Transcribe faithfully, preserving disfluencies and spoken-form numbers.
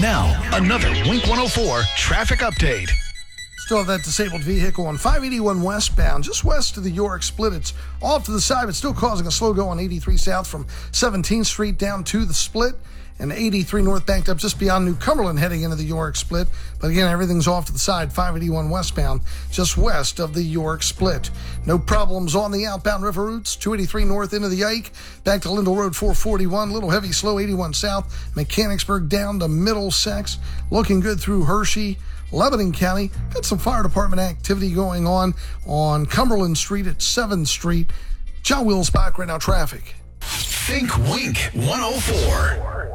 Now, another Wink one oh four traffic update. Still have that disabled vehicle on five eighty-one westbound, just west of the York Split. It's off to the side, but still causing a slow go on eighty-three south from seventeenth Street down to the Split. And eighty-three north banked up just beyond New Cumberland heading into the York Split. But again, everything's off to the side, five eighty-one westbound, just west of the York Split. No problems on the outbound river routes, two eighty-three north into the Ike, back to Lindell Road four forty-one, little heavy slow eighty-one south, Mechanicsburg down to Middlesex, looking good through Hershey, Lebanon County. Got some fire department activity going on on Cumberland Street at seventh Street. John Wills back right now, traffic. Think Wink one oh four.